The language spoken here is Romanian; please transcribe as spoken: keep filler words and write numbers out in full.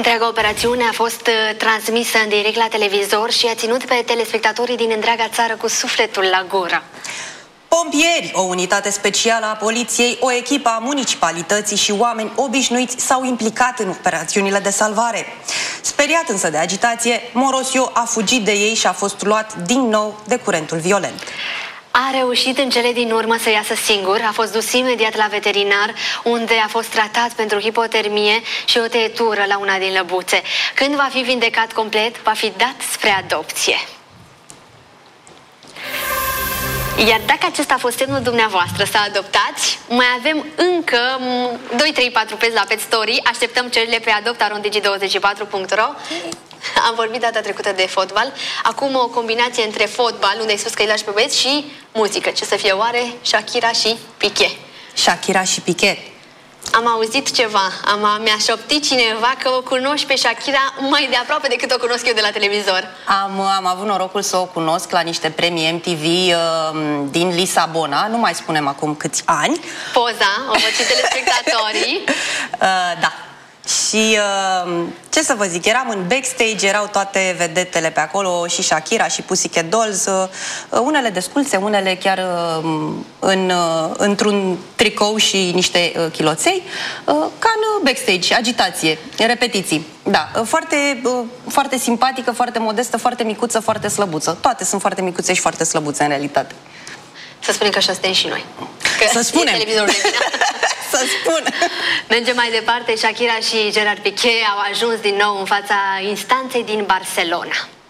Întreaga operațiune a fost transmisă în direct la televizor și a ținut pe telespectatorii din întreaga țară cu sufletul la gură. Pompieri, o unitate specială a poliției, o echipă a municipalității și oameni obișnuiți s-au implicat în operațiunile de salvare. Speriat însă de agitație, Morosiu a fugit de ei și a fost luat din nou de curentul violent. A reușit în cele din urmă să iasă singur, a fost dus imediat la veterinar, unde a fost tratat pentru hipotermie și o tăietură la una din lăbuțe. Când va fi vindecat complet, va fi dat spre adopție. Iar dacă acesta a fost semnul dumneavoastră să adoptați, mai avem încă doi, trei, patru peți la Pet Story. Așteptăm cererile pe adopt arond digi douăzeci și patru punct ro. Am vorbit data trecută de fotbal. Acum o combinație între fotbal, unde ai spus că îi lași pe băieți, și muzică. Ce să fie oare? Shakira și Piqué. Shakira și Piqué. Am auzit ceva, am, mi-a șoptit cineva că o cunoști pe Shakira mai de aproape decât o cunosc eu de la televizor. Am, am avut norocul să o cunosc la niște premii M T V uh, din Lisabona, nu mai spunem acum câți ani. Poza, o văd și telespectatorii. uh, Da. Și uh, ce să vă zic, eram în backstage, erau toate vedetele pe acolo, și Shakira și Pussycat Dolls, uh, unele desculțe, unele chiar uh, în, uh, într-un tricou și niște uh, chiloței, uh, ca în backstage, agitație, repetiții. Da, uh, foarte, uh, foarte simpatică, foarte modestă, foarte micuță, foarte slăbuță. Toate sunt foarte micuțe și foarte slăbuțe în realitate. Să spunem că așa suntem și noi. Că să spunem. Să spun. Mergem mai departe. Shakira și Gerard Piqué au ajuns din nou în fața instanței din Barcelona.